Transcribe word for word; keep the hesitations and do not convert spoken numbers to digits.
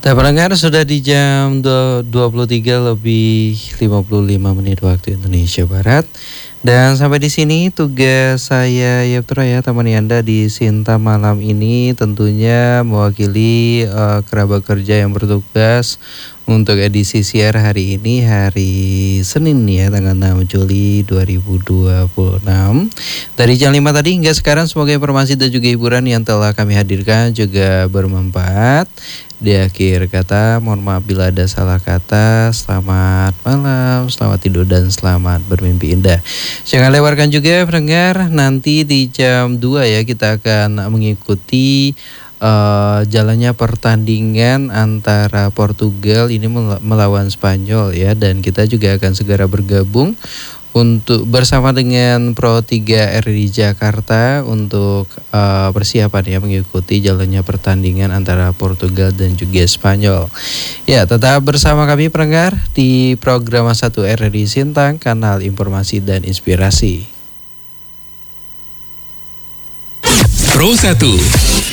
Nah, pendengar sudah di jam dua puluh tiga lebih lima puluh lima menit waktu Indonesia Barat. Dan sampai di sini tugas saya Yeptra ya, temani Anda di Sinta malam ini tentunya mewakili uh, kerabat kerja yang bertugas untuk edisi siar hari ini, hari Senin ya, tanggal enam Juli dua ribu dua puluh enam. Dari jam lima tadi hingga sekarang semoga informasi dan juga hiburan yang telah kami hadirkan juga bermanfaat. Di akhir kata, mohon maaf bila ada salah kata. Selamat malam, selamat tidur dan selamat bermimpi indah. Jangan lewatkan juga pendengar, nanti di jam dua ya kita akan mengikuti uh, jalannya pertandingan antara Portugal ini melawan Spanyol ya, dan kita juga akan segera bergabung untuk bersama dengan Pro tiga R di Jakarta untuk uh, persiapan ya mengikuti jalannya pertandingan antara Portugal dan juga Spanyol. Ya, tetap bersama kami pendengar di program satu R di Sintang, kanal informasi dan inspirasi. Pro satu